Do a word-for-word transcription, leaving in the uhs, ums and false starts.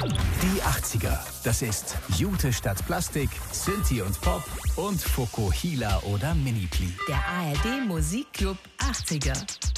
Die achtziger. Das ist Jute statt Plastik, Sinti und Pop und Fokuhila oder Minipli. Der A R D Musikclub achtziger.